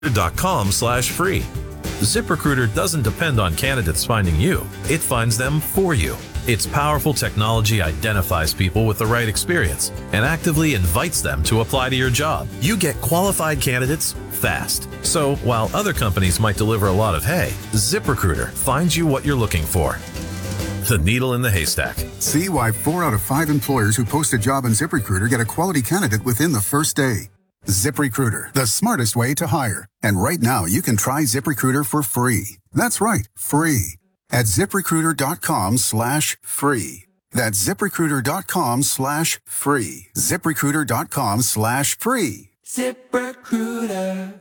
ZipRecruiter.com/free. ZipRecruiter doesn't depend on candidates finding you. It finds them for you. Its powerful technology identifies people with the right experience and actively invites them to apply to your job. You get qualified candidates fast. So while other companies might deliver a lot of hay, ZipRecruiter finds you what you're looking for. The needle in the haystack. See why 4 out of 5 employers who post a job on ZipRecruiter get a quality candidate within the first day. ZipRecruiter, the smartest way to hire. And right now, you can try ZipRecruiter for free. That's right, free. At ZipRecruiter.com/free. That's ZipRecruiter.com/free. ZipRecruiter.com/free. ZipRecruiter.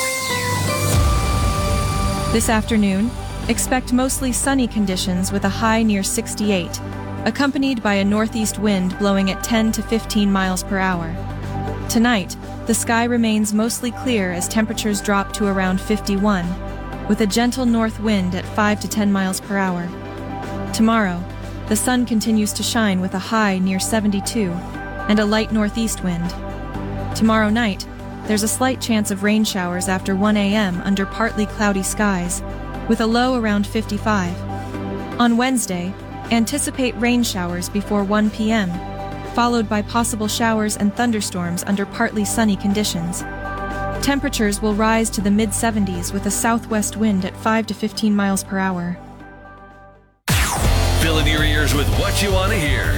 This afternoon, expect mostly sunny conditions with a high near 68, accompanied by a northeast wind blowing at 10 to 15 miles per hour. Tonight, the sky remains mostly clear as temperatures drop to around 51, with a gentle north wind at 5 to 10 miles per hour. Tomorrow, the sun continues to shine with a high near 72 and a light northeast wind. Tomorrow night, there's a slight chance of rain showers after 1 a.m. under partly cloudy skies, with a low around 55. On Wednesday, anticipate rain showers before 1 p.m., followed by possible showers and thunderstorms under partly sunny conditions. Temperatures will rise to the mid-70s with a southwest wind at 5 to 15 miles per hour. Filling your ears with what you want to hear.